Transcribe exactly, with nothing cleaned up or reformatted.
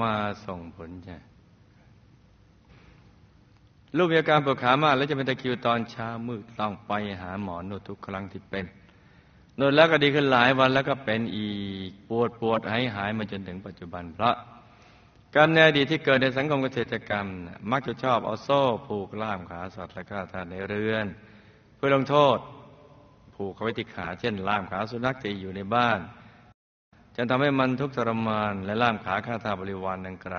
มาส่งผลใช่ลูกมีอาการปวดขามากแล้วจะเป็นตะคริวตอนเช้ามืดต้องไปหาหมอนวดทุกครั้งที่เป็นนวดแล้วก็ดีขึ้นหลายวันแล้วก็เป็นอีกปวดปวดหายหายมาจนถึงปัจจุบันเพราะการในอดีตที่เกิดในสังคมเกษตรกรรมมักจะชอบเอาโซ่ผูกล่ามขาสัตว์และฆ่าทาสในเรือนเพื่อลงโทษผูกเขาไว้ที่ขาเช่นล่ามขาสุนัขที่อยู่ในบ้านจนทำให้มันทุกข์ทรมานและล่ามขาฆ่าทาสบริวารดังกล่าว